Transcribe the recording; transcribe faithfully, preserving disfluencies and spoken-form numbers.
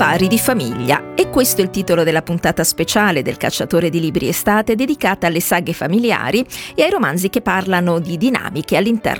Affari di famiglia. E questo è il titolo della puntata speciale del Cacciatore di Libri Estate dedicata alle saghe familiari e ai romanzi che parlano di dinamiche all'interno